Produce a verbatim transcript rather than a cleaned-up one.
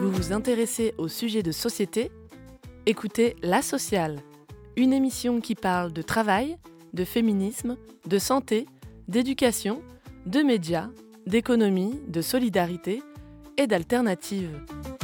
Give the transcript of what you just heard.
Vous vous intéressez aux sujets de société? Écoutez La Sociale, une émission qui parle de travail, de féminisme, de santé, d'éducation, de médias, d'économie, de solidarité et d'alternatives.